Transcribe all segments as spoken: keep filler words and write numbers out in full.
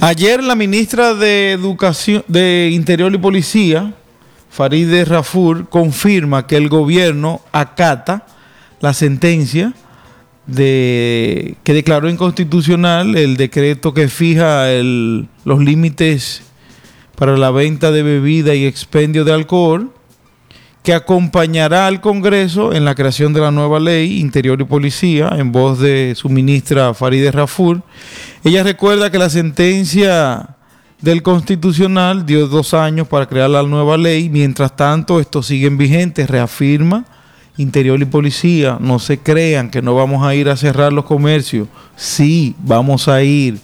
Ayer la ministra de Educación, de Interior y Policía, Farideh Raful, confirma que el gobierno acata la sentencia de, que declaró inconstitucional el decreto que fija el, los límites para la venta de bebida y expendio de alcohol, que acompañará al Congreso en la creación de la nueva ley Interior y Policía, en voz de su ministra Farideh Raful. Ella recuerda que la sentencia del Constitucional dio dos años para crear la nueva ley. Mientras tanto, estos siguen vigentes. Reafirma Interior y Policía: no se crean que no vamos a ir a cerrar los comercios. Sí, vamos a ir.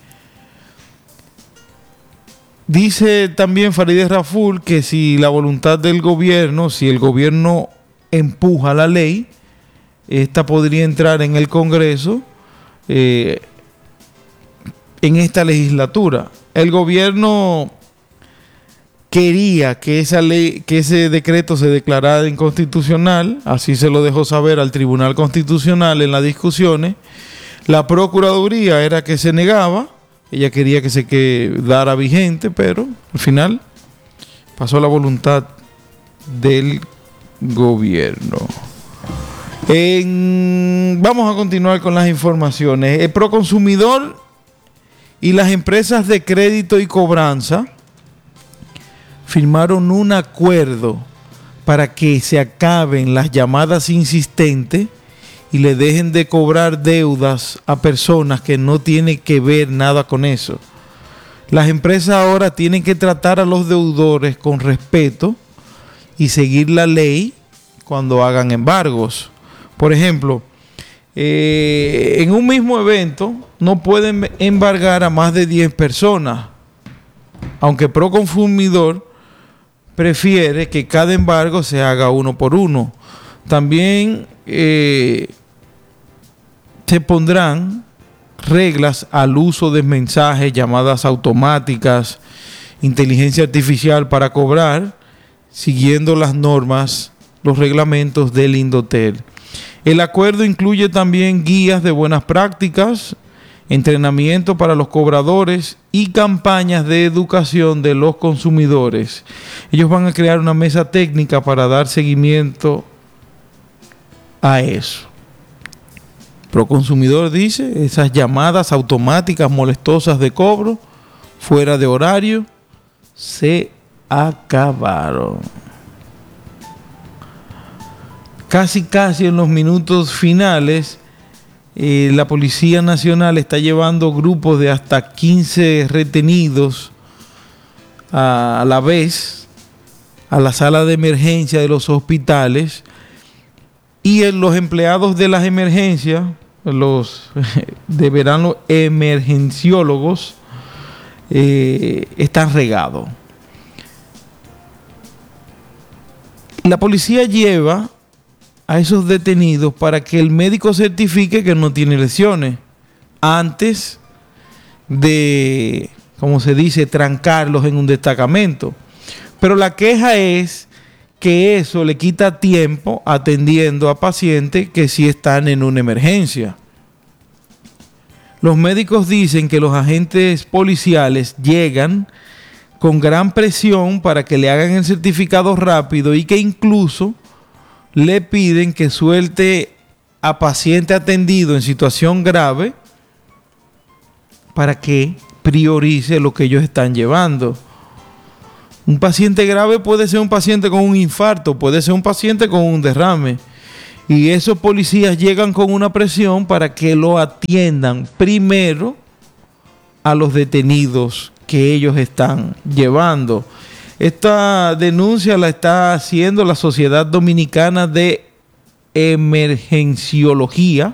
Dice también Farideh Raful que si la voluntad del gobierno, si el gobierno empuja la ley, esta podría entrar en el Congreso eh, en esta legislatura. El gobierno quería que esa ley, que ese decreto se declarara inconstitucional, así se lo dejó saber al Tribunal Constitucional en las discusiones. La Procuraduría era que se negaba. Ella quería que se quedara vigente, pero al final pasó la voluntad del gobierno. En, vamos a continuar con las informaciones. El Proconsumidor y las empresas de crédito y cobranza firmaron un acuerdo para que se acaben las llamadas insistentes y le dejen de cobrar deudas a personas que no tienen que ver nada con eso. Las empresas ahora tienen que tratar a los deudores con respeto y seguir la ley cuando hagan embargos. Por ejemplo, eh, en un mismo evento no pueden embargar a más de diez personas, aunque Proconsumidor prefiere que cada embargo se haga uno por uno. También eh, se pondrán reglas al uso de mensajes, llamadas automáticas, inteligencia artificial para cobrar, siguiendo las normas, los reglamentos del Indotel. El acuerdo incluye también guías de buenas prácticas, entrenamiento para los cobradores y campañas de educación de los consumidores. Ellos van a crear una mesa técnica para dar seguimiento a eso. Proconsumidor dice: esas llamadas automáticas molestosas de cobro fuera de horario se acabaron. Casi casi en los minutos finales, eh, la Policía Nacional está llevando grupos de hasta quince retenidos a, a la vez a la sala de emergencia de los hospitales, y en los empleados de las emergencias, los de verano emergenciólogos, eh, están regados. La policía lleva a esos detenidos para que el médico certifique que no tiene lesiones antes de, como se dice, trancarlos en un destacamento. Pero la queja es que eso le quita tiempo atendiendo a pacientes que sí están en una emergencia. Los médicos dicen que los agentes policiales llegan con gran presión para que le hagan el certificado rápido y que incluso le piden que suelte a paciente atendido en situación grave para que priorice lo que ellos están llevando. Un paciente grave puede ser un paciente con un infarto, puede ser un paciente con un derrame. Y esos policías llegan con una presión para que lo atiendan primero a los detenidos que ellos están llevando. Esta denuncia la está haciendo la Sociedad Dominicana de Emergenciología,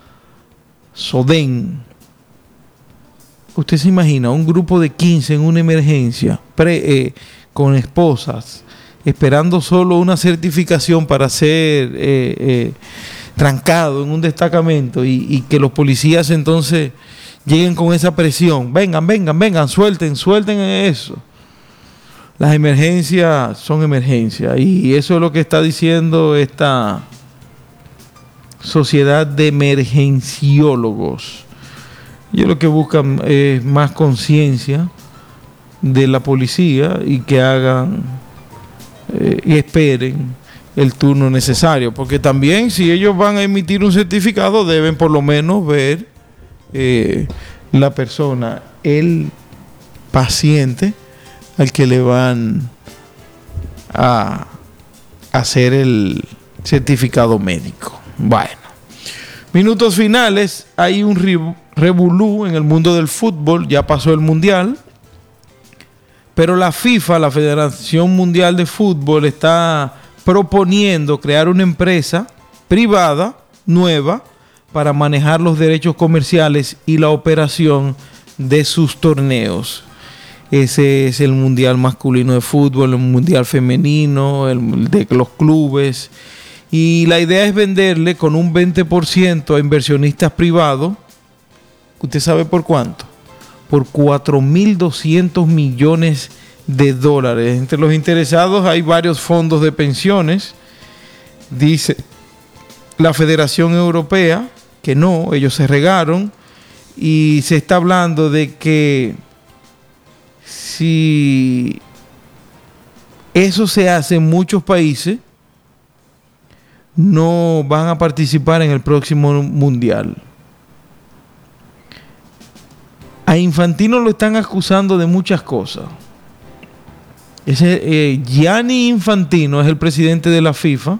SODEN. Usted se imagina un grupo de quince en una emergencia, pre, eh, con esposas, esperando solo una certificación para ser eh, eh, trancado en un destacamento, y, y que los policías entonces lleguen con esa presión. Vengan, vengan, vengan, suelten, suelten eso. Las emergencias son emergencias, y eso es lo que está diciendo esta Sociedad de Emergenciólogos. Ellos lo que buscan es más conciencia de la policía y que hagan eh, y esperen el turno necesario, porque también si ellos van a emitir un certificado deben por lo menos ver eh, la persona, el paciente al que le van a hacer el certificado médico. Bueno, minutos finales. Hay un revolú en el mundo del fútbol. Ya pasó el mundial, pero la FIFA, la Federación Mundial de Fútbol, está proponiendo crear una empresa privada nueva para manejar los derechos comerciales y la operación de sus torneos. Ese es el mundial masculino de fútbol, el mundial femenino, el de los clubes. Y la idea es venderle con un veinte por ciento a inversionistas privados. ¿Usted sabe por cuánto? Por cuatro mil doscientos millones de dólares. Entre los interesados hay varios fondos de pensiones. Dice la Federación Europea que no, ellos se regaron. Y se está hablando de que si eso se hace en muchos países, no van a participar en el próximo mundial. A Infantino lo están acusando de muchas cosas. Ese eh, Gianni Infantino es el presidente de la FIFA.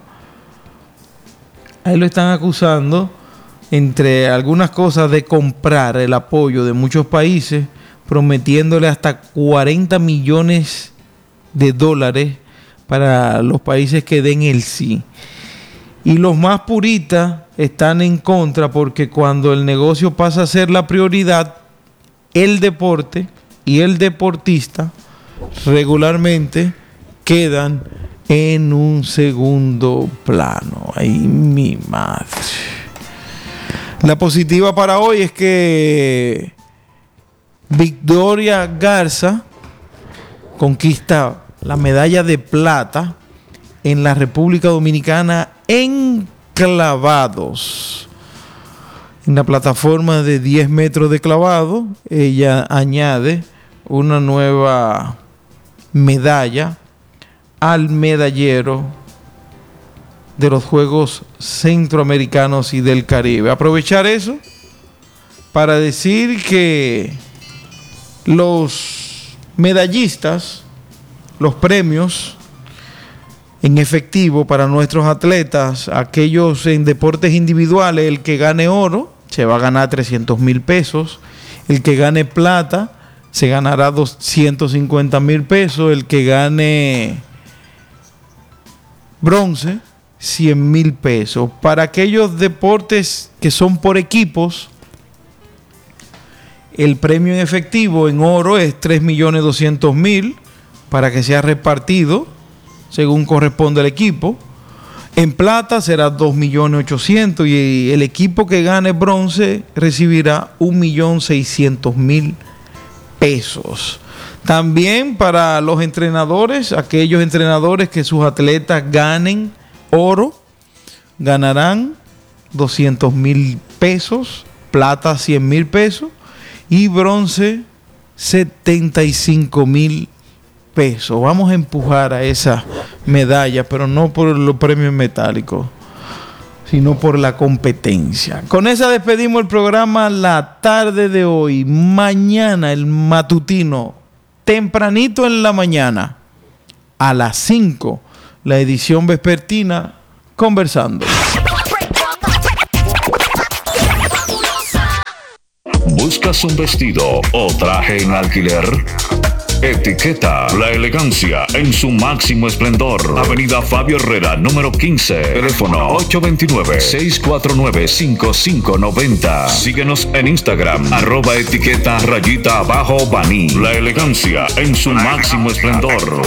A él lo están acusando, entre algunas cosas, de comprar el apoyo de muchos países, prometiéndole hasta cuarenta millones de dólares para los países que den el sí. Y los más puristas están en contra, porque cuando el negocio pasa a ser la prioridad, el deporte y el deportista regularmente quedan en un segundo plano. Ay, mi madre. La positiva para hoy es que Victoria Garza conquista la medalla de plata en la República Dominicana en clavados. En la plataforma de diez metros de clavado, ella añade una nueva medalla al medallero de los Juegos Centroamericanos y del Caribe. Aprovechar eso para decir que los medallistas, los premios en efectivo para nuestros atletas, aquellos en deportes individuales, el que gane oro se va a ganar trescientos mil pesos, el que gane plata se ganará doscientos cincuenta mil pesos, el que gane bronce cien mil pesos. Para aquellos deportes que son por equipos, el premio en efectivo en oro es tres millones doscientos mil para que sea repartido según corresponde al equipo. En plata será dos millones ochocientos mil y el equipo que gane bronce recibirá un millón seiscientos mil pesos. También para los entrenadores, aquellos entrenadores que sus atletas ganen oro, ganarán doscientos mil pesos, plata cien mil pesos y bronce setenta y cinco mil pesos. Vamos a empujar a esa medalla, pero no por los premios metálicos, sino por la competencia. Con esa despedimos el programa la tarde de hoy. Mañana el matutino, tempranito en la mañana, a las cinco, la edición vespertina, Conversando. ¿Buscas un vestido o traje en alquiler? Etiqueta la elegancia en su máximo esplendor. Avenida Fabio Herrera, número quince. Teléfono ocho dos nueve, seis cuatro nueve, cinco cinco nueve cero. Síguenos en Instagram, arroba etiqueta rayita abajo Baní. La elegancia en su máximo esplendor.